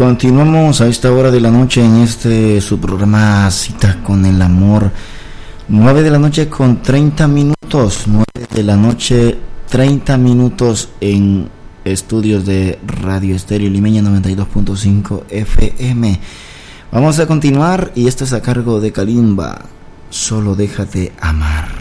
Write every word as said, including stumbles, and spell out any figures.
Continuamos a esta hora de la noche en este su programa Cita con el Amor. Nueve de la noche con treinta minutos. Nueve de la noche treinta minutos en estudios de Radio Estéreo Limeña noventa y dos punto cinco F M. Vamos a continuar y esto es a cargo de Kalimba. Solo déjate amar.